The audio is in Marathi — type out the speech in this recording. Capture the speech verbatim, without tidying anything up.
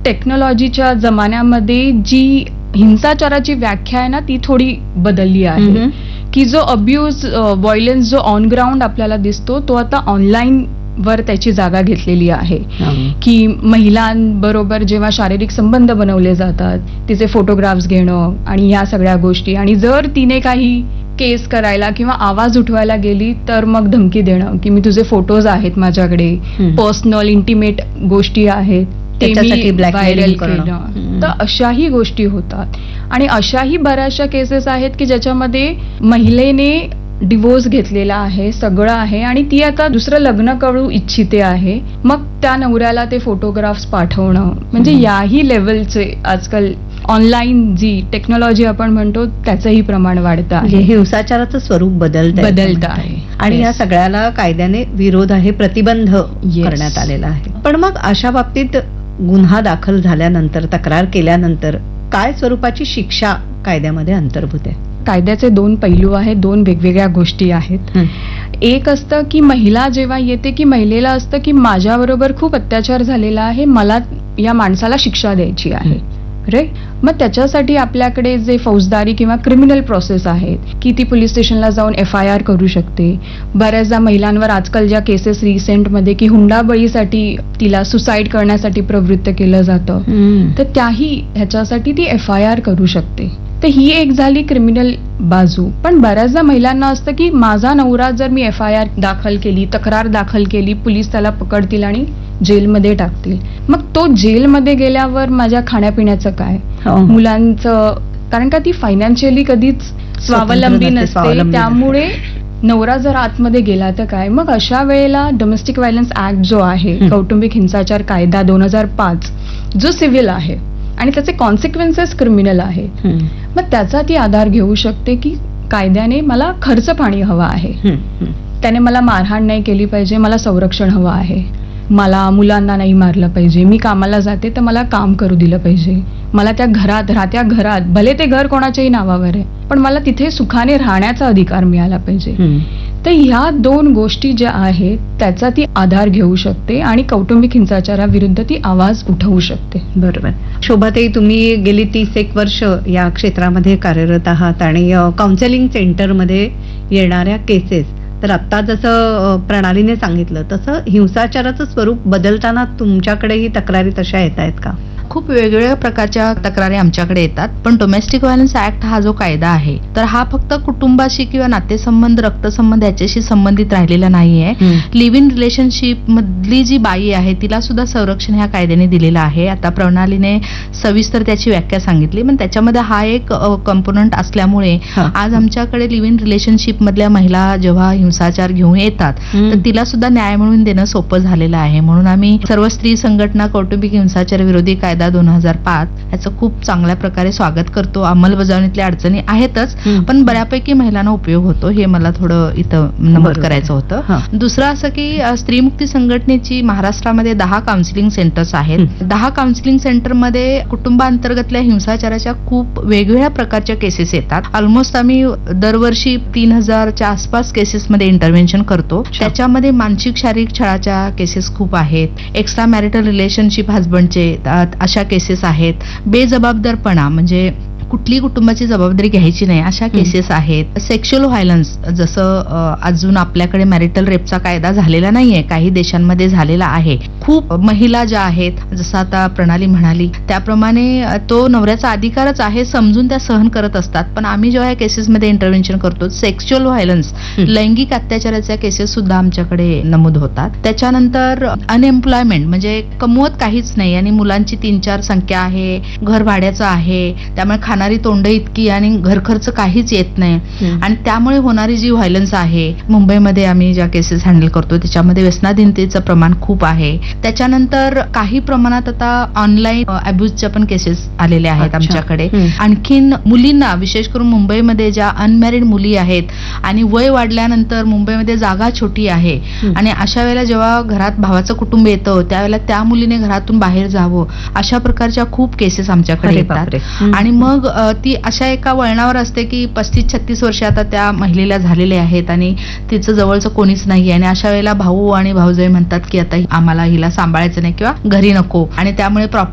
टेक्नॉलॉजीच्या जमान्यामध्ये जी हिंसाचाराची व्याख्या आहे ना ती थोडी बदलली आहे, की जो अब्यूज व्हायलन्स जो ऑन ग्राउंड आपल्याला दिसतो तो आता ऑनलाईन वर त्याची जागा घेतलेली आहे. की महिलांबरोबर जेव्हा शारीरिक संबंध बनवले जातात, तिचे फोटोग्राफ्स घेणं आणि या सगळ्या गोष्टी, आणि जर तिने काही केस करायला किंवा आवाज उठवायला गेली तर मग धमकी देणं की मी तुझे फोटोज आहेत माझ्याकडे, पर्सनल इंटिमेट गोष्टी आहेत ते मी व्हायरल करणं. तर अशाही गोष्टी होतात आणि अशाही बऱ्याचशा केसेस आहेत की ज्याच्यामध्ये महिलेने डिवोर्स घेतलेला आहे, सगळं आहे आणि ती आता दुसरं लग्न करू इच्छिते आहे, मग त्या नवऱ्याला ते फोटोग्राफ्स पाठवणं. म्हणजे याही लेवलचे आजकाल ऑनलाईन जी टेक्नॉलॉजी आपण म्हणतो त्याचंही प्रमाण वाढतं आहे. हिंसाचाराचं स्वरूप बदलत बदलतं आहे आणि या सगळ्याला कायद्याने विरोध आहे, प्रतिबंध करण्यात आलेला आहे. पण मग अशा बाबतीत गुन्हा दाखल झाल्यानंतर, तक्रार केल्यानंतर काय स्वरूपाची शिक्षा कायद्यामध्ये अंतर्भूत आहे? कायद्याचे दोन पैलू आहेत, दोन वेगवेगळ्या गोष्टी आहेत. एक असतं की महिला जेव्हा येते की महिलेला असतं की माझ्याबरोबर खूप अत्याचार झालेला आहे, मला या माणसाला शिक्षा द्यायची आहे, राईट. मग त्याच्यासाठी आपल्याकडे जे फौजदारी किंवा क्रिमिनल प्रोसेस आहेत की ती पोलीस स्टेशनला जाऊन एफ आय आर करू शकते. बऱ्याचदा महिलांवर आजकाल ज्या केसेस रिसेंटमध्ये की हुंडाबळीसाठी तिला सुसाईड करण्यासाठी प्रवृत्त केलं जातं, तर त्याही ह्याच्यासाठी ती एफ आय आर करू शकते. तर ही एक झाली क्रिमिनल बाजू. पण बऱ्याचदा महिलांना असतं की माझा नवरा जर मी एफ आय आर दाखल केली, तक्रार दाखल केली, पोलीस त्याला पकडतील आणि जेलमध्ये टाकतील. मग तो जेलमध्ये गेल्यावर माझ्या खाण्यापिण्याचं काय, मुलांचं, कारण का ती फायनान्शियली कधीच स्वावलंबी नसते, त्यामुळे नवरा जर आतमध्ये गेला तर काय. मग अशा वेळेला डोमेस्टिक व्हायलन्स ऍक्ट जो आहे, कौटुंबिक हिंसाचार कायदा दोन हजार पाच जो सिव्हिल आहे आणि त्याचे कॉन्सिक्वेन्सेस क्रिमिनल आहे, मग त्याचा ती आधार घेऊ शकते की कायद्याने मला खर्च पाणी हवा आहे, त्याने मला मारहाण नाही केली पाहिजे, मला संरक्षण हवं आहे, मला मुलांना नाही मारलं पाहिजे, मी कामाला जाते तर मला काम करू दिलं पाहिजे, मला त्या घरात राहत्या घरात, भले ते घर कोणाच्याही नावावर आहे पण मला तिथे सुखाने राहण्याचा अधिकार मिळाला पाहिजे. तर ह्या दोन गोष्टी ज्या आहेत त्याचा ती आधार घेऊ शकते आणि कौटुंबिक हिंसाचाराविरुद्ध ती आवाज उठवू शकते. बरोबर. शोभाताई, तुम्ही गेली तीस एक वर्ष या क्षेत्रामध्ये कार्यरत आहात आणि काउन्सिलिंग सेंटरमध्ये येणाऱ्या केसेस, तर आता जसं प्रणालीने सांगितलं तसं हिंसाचाराचं स्वरूप बदलताना तुमच्याकडेही तक्रारी तशा येत आहेत का? खूप वेगवेगळ्या प्रकारच्या तक्रारी आमच्याकडे येतात. पण डोमेस्टिक व्हायलन्स ऍक्ट हा जो कायदा आहे तर हा फक्त कुटुंबाशी किंवा नातेसंबंध, रक्तसंबंध याच्याशी संबंधित राहिलेला नाहीये. लिव्ह इन रिलेशनशिप मधली जी बाई आहे तिला सुद्धा संरक्षण ह्या कायद्याने दिलेलं आहे. आता प्रणालीने सविस्तर त्याची व्याख्या सांगितली, पण त्याच्यामध्ये हा एक कंपोनंट असल्यामुळे आज आमच्याकडे लिव्ह इन रिलेशनशिप मधल्या महिला जेव्हा हिंसाचार घेऊन येतात तर तिला सुद्धा न्याय मिळवून देणं सोपं झालेलं आहे. म्हणून आम्ही सर्व स्त्री संघटना कौटुंबिक हिंसाचार विरोधी कायदा दोन हजार पाच याचं खूप चांगल्या प्रकारे स्वागत करतो. अंमलबजावणीतल्या अडचणी आहेतच, पण बऱ्यापैकी महिलांना उपयोग होतो, हे मला थोडं इथं नमूद करायचं होतं. दुसरं असं की स्त्रीमुक्ती संघटनेची महाराष्ट्रामध्ये दहा काउन्सिलिंग सेंटर्स आहेत. दहा काउन्सिलिंग सेंटरमध्ये कुटुंबांतर्गतल्या हिंसाचाराच्या खूप वेगवेगळ्या प्रकारच्या केसेस येतात. ऑलमोस्ट आम्ही दरवर्षी तीन हजारच्या आसपास केसेसमध्ये इंटरव्हेन्शन करतो. त्याच्यामध्ये मानसिक शारीरिक छळाच्या केसेस खूप आहेत. एक्स्ट्रा मॅरिटल रिलेशनशिप हजबंडचे अशा केसेस आहेत. बेजबाबदारपणा म्हणजे कुठली कुटुंबाची जबाबदारी घ्यायची नाही अशा केसेस आहेत. सेक्शुअल व्हायलन्स, जसं अजून आपल्याकडे मॅरिटल रेपचा कायदा झालेला नाहीये, काही देशांमध्ये झालेला आहे. खूप महिला ज्या आहेत, जसं आता प्रणाली म्हणाली त्याप्रमाणे तो नवऱ्याचा अधिकारच आहे, समजून त्या सहन करत असतात. पण आम्ही जेव्हा या केसेसमध्ये इंटरव्हेन्शन करतो, सेक्शुअल व्हायलन्स, लैंगिक अत्याचाराच्या केसेस सुद्धा आमच्याकडे नमूद होतात. त्याच्यानंतर अनएम्प्लॉयमेंट म्हणजे कमवत काहीच नाही आणि मुलांची तीन चार संख्या आहे, घर भाड्याचं आहे, त्यामुळे खाणारी तोंड इतकी आणि घर खर्च काहीच येत नाही आणि त्यामुळे होणारी जी व्हायलन्स आहे, मुंबईमध्ये आम्ही ज्या केसेस हँडल करतो त्याच्यामध्ये व्यसनाधीनतेचं प्रमाण खूप आहे. त्याच्यानंतर काही प्रमाणात आता ऑनलाईन अब्यूजच्या पण केसेस आलेले आहेत आमच्याकडे. आणखीन मुलींना, विशेष करून मुंबईमध्ये ज्या अनमॅरिड मुली आहेत आणि वय वाढल्यानंतर मुंबईमध्ये जागा छोटी आहे आणि अशा वेळेला जेव्हा घरात भावाचं कुटुंब येतं त्यावेळेला त्या मुलीने घरातून बाहेर जावं, अशा प्रकारच्या खूप केसेस आमच्याकडे येतात. आणि मग ती अशा एका वळणावर असते की पस्तीस छत्तीस वर्ष आता त्या महिलेला झालेले आहेत आणि तिचं जवळचं कोणीच नाही आणि अशा वेळेला भाऊ आणि भाऊजाई म्हणतात की आता आम्हाला हिला सांभाळायचं नाही किंवा घरी नको आणि त्यामुळे